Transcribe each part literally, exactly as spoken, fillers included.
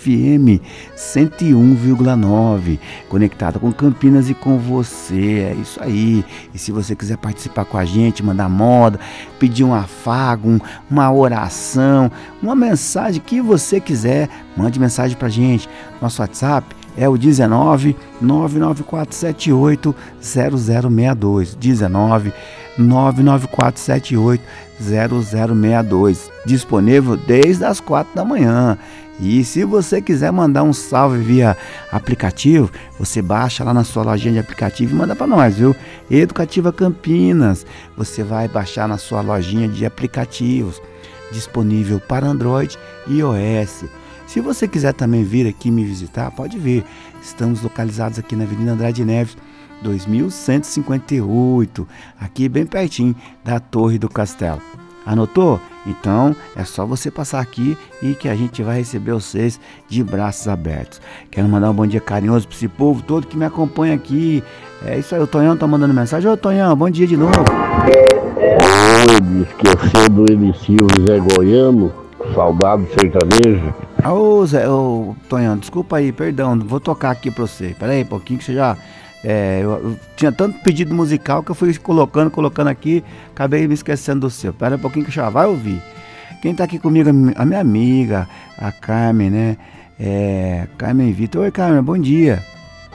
F M cento e um vírgula nove, conectada com Campinas e com você, é isso aí. E se você quiser participar com a gente, mandar moda, pedir um afago, um, uma oração, uma mensagem que você quiser, mande mensagem pra gente. Nosso WhatsApp é o dezenove, nove nove quatro sete oito, zero zero seis dois, dezenove, nove nove quatro sete oito, zero zero seis dois, disponível desde as quatro da manhã. E se você quiser mandar um salve via aplicativo, você baixa lá na sua lojinha de aplicativo e manda para nós, viu? Educativa Campinas, você vai baixar na sua lojinha de aplicativos, disponível para Android e iOS. Se você quiser também vir aqui me visitar, pode vir. Estamos localizados aqui na Avenida Andrade Neves, dois mil cento e cinquenta e oito, aqui bem pertinho da Torre do Castelo. Anotou? Então é só você passar aqui e que a gente vai receber vocês de braços abertos. Quero mandar um bom dia carinhoso para esse povo todo que me acompanha aqui. É isso aí, o Tonhão tá mandando mensagem. Ô Tonhão, bom dia de novo. Oi, esquecendo do M C o Zé Goiano, saudade sertanejo. Ô Zé, ô Tonhão, desculpa aí, perdão, vou tocar aqui pra você. Pera aí um pouquinho que você já... É, eu, eu tinha tanto pedido musical que eu fui colocando, colocando aqui, acabei me esquecendo do seu. Pera um pouquinho que já vai ouvir. Quem tá aqui comigo, a minha amiga, a Carmen, né? É, Carmen Vitor. Oi Carmen, bom dia.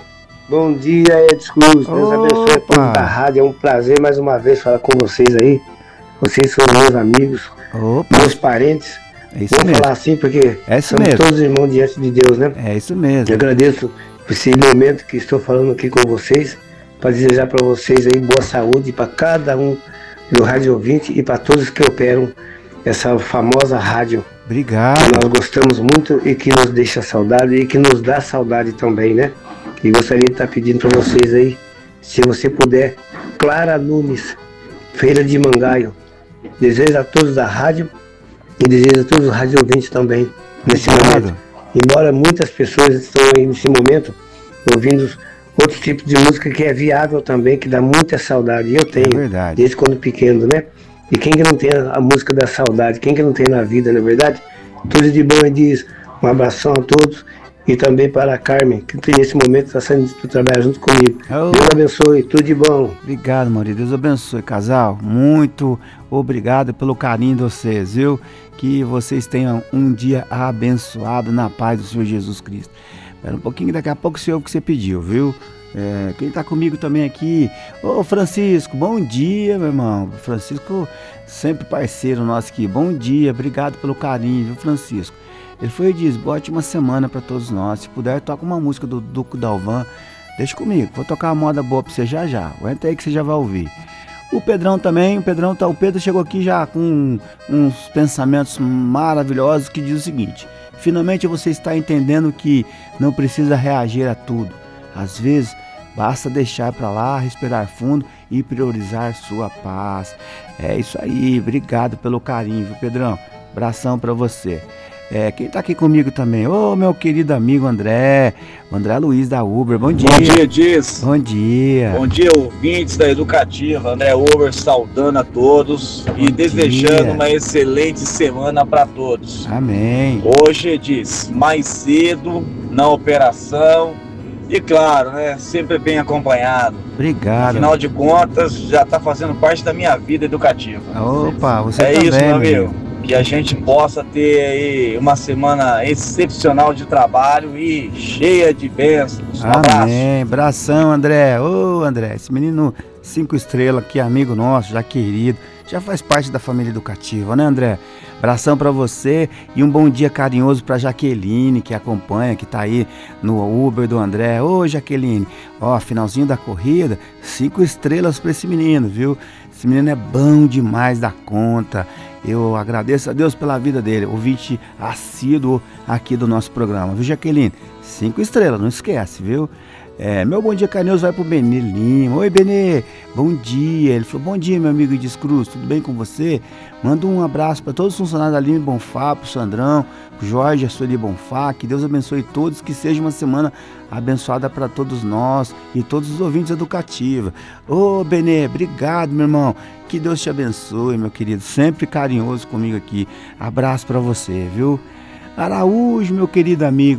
Bom dia, Edson Cruz. Deus abençoe a todos da rádio. É um prazer mais uma vez falar com vocês aí. Vocês são meus amigos, Opa. meus parentes. É isso Vou mesmo. falar assim porque é isso somos mesmo. todos irmãos diante de Deus, né? É isso mesmo. Eu agradeço por esse momento que estou falando aqui com vocês, para desejar para vocês aí boa saúde para cada um do rádio ouvinte e para todos que operam essa famosa rádio. Obrigado. Que nós gostamos muito e que nos deixa saudade e que nos dá saudade também, né? E gostaria de estar pedindo para vocês aí, se você puder, Clara Nunes, Feira de Mangaio, desejo a todos da rádio e desejo a todos os rádio ouvintes também nesse momento. Embora muitas pessoas estão aí nesse momento ouvindo outros tipos de música que é viável também, que dá muita saudade. E eu tenho, é verdade. desde quando pequeno, né? E quem que não tem a música da saudade? Quem que não tem na vida, não é verdade? Tudo de bom e diz. Um abração a todos. E também para a Carmen, que nesse momento está saindo para trabalhar junto comigo. Oh. Deus abençoe, tudo de bom. Obrigado, Maurício. Deus abençoe, casal. Muito obrigado pelo carinho de vocês, viu? Que vocês tenham um dia abençoado na paz do Senhor Jesus Cristo. Espera um pouquinho, daqui a pouco você ouve o que você pediu, viu? É, quem está comigo também aqui, ô Francisco, bom dia, meu irmão. Francisco, sempre parceiro nosso aqui. Bom dia, obrigado pelo carinho, viu, Francisco? Ele foi e disse, boa ótima semana para todos nós. Se puder, toca uma música do Duco Dalvan. Deixa comigo, vou tocar uma moda boa para você já já. Aguenta aí que você já vai ouvir. O Pedrão também, o Pedrão tá, o Pedro chegou aqui já com uns pensamentos maravilhosos que diz o seguinte: finalmente você está entendendo que não precisa reagir a tudo. Às vezes, basta deixar para lá, respirar fundo e priorizar sua paz. É isso aí, obrigado pelo carinho, viu, Pedrão? Abração para você. É, quem tá aqui comigo também? Ô, meu querido amigo André, o André Luiz da Uber, bom dia. Bom dia, Diz. Bom dia. Bom dia, ouvintes da Educativa, André Uber saudando a todos bom e desejando dia. Uma excelente semana para todos. Amém. Hoje, Diz, mais cedo, na operação e claro, né, sempre bem acompanhado. Obrigado. Afinal de contas, já tá fazendo parte da minha vida educativa. Opa, você é também, isso, meu amigo. amigo. Que a gente possa ter aí uma semana excepcional de trabalho e cheia de bênçãos. Um Amém. Abração, André. Ô, André, esse menino cinco estrelas aqui, amigo nosso, já querido, já faz parte da família educativa, né, André? Abração para você e um bom dia carinhoso para Jaqueline, que acompanha, que tá aí no Uber do André. Ô, Jaqueline, ó, finalzinho da corrida, cinco estrelas para esse menino, viu? Esse menino é bom demais da conta. Eu agradeço a Deus pela vida dele, ouvinte assíduo aqui do nosso programa, viu, Jaqueline? Cinco estrelas, não esquece, viu? É, meu bom dia carinhoso vai pro Benê Lima. Oi, Benê, bom dia. Ele falou, bom dia, meu amigo Edis Cruz, tudo bem com você? Manda um abraço para todos os funcionários da Lime Bonfá, pro Sandrão, pro Jorge, a Sueli Bonfá, que Deus abençoe todos, que seja uma semana abençoada para todos nós e todos os ouvintes educativos. Ô, Benê, obrigado, meu irmão. Que Deus te abençoe, meu querido, sempre carinhoso comigo aqui. Abraço para você, viu? Araújo, meu querido amigo.